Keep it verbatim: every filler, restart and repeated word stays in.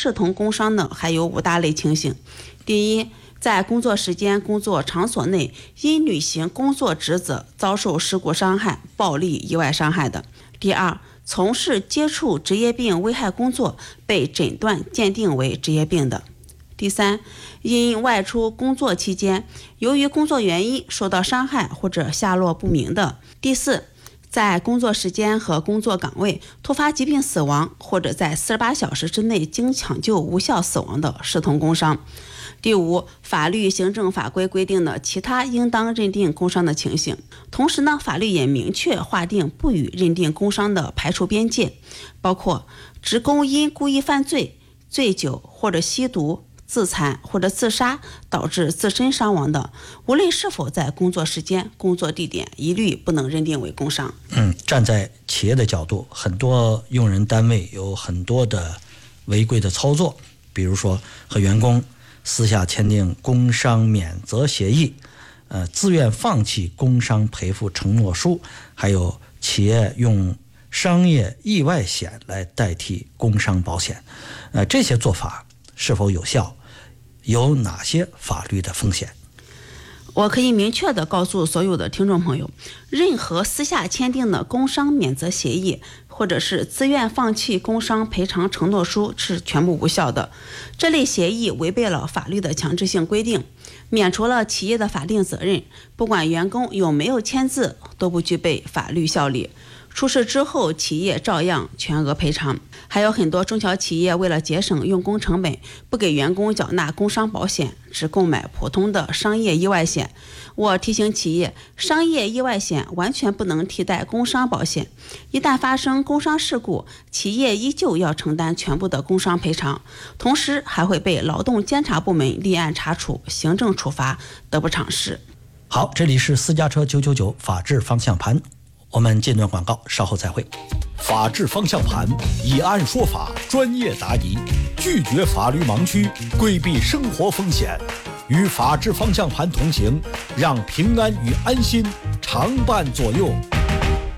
视同工伤呢，还有五大类情形。第一，在工作时间、工作场所内因履行工作职责遭受事故伤害、暴力、意外伤害的。第二，从事接触职业病危害工作被诊断鉴定为职业病的。第三，因外出工作期间由于工作原因受到伤害或者下落不明的。第四，在工作时间和工作岗位突发疾病死亡，或者在四十八小时之内经抢救无效死亡的，视同工伤。第五，法律行政法规规定的其他应当认定工伤的情形。同时呢，法律也明确划定不予认定工伤的排除边界，包括职工因故意犯罪、醉酒或者吸毒、自残或者自杀导致自身伤亡的，无论是否在工作时间、工作地点，一律不能认定为工伤。 嗯，站在企业的角度，很多用人单位有很多的违规的操作，比如说和员工私下签订工伤免责协议，呃，自愿放弃工伤赔付承诺书，还有企业用商业意外险来代替工伤保险，呃，这些做法是否有效？有哪些法律的风险？ 我可以明确地告诉所有的听众朋友，任何私下签订的工伤免责协议或者是自愿放弃工伤赔偿承诺书是全部无效的。这类协议违背了法律的强制性规定，免除了企业的法定责任，不管员工有没有签字都不具备法律效力。出事之后，企业照样全额赔偿。还有很多中小企业为了节省用工成本，不给员工缴纳工伤保险，只购买普通的商业意外险。我提醒企业，商业意外险完全不能替代工伤保险。一旦发生工伤事故，企业依旧要承担全部的工伤赔偿，同时还会被劳动监察部门立案查处，行政处罚得不偿失。 好，这里是私家车九九九法治方向盘，我们进段广告，稍后再会。 法治方向盘，以案说法，专业答疑，拒绝法律盲区，规避生活风险。与法治方向盘同行，让平安与安心常伴左右。